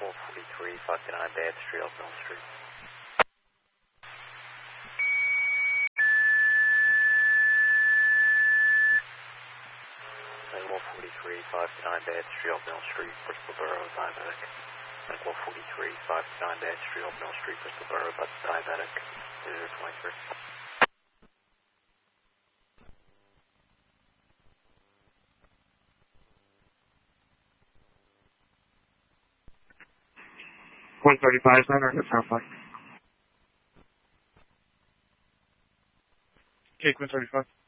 143, 59 Bath Street, up Mill Street. Medical 143, 59 Bath Street, up Mill Street, Bristol Borough, diabetic. Medical 143, 59 Bath Street, up Mill Street, Bristol Borough, diabetic. 0023. $135 center, that's how far. Cake 135.